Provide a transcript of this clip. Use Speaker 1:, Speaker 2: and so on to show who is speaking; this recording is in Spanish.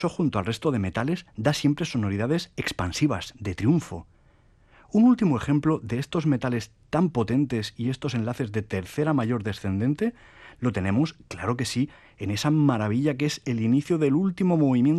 Speaker 1: junto al resto de metales da siempre sonoridades expansivas, de triunfo. Un último ejemplo de estos metales tan potentes y estos enlaces de tercera mayor descendente lo tenemos, claro que sí, en esa maravilla que es el inicio del último movimiento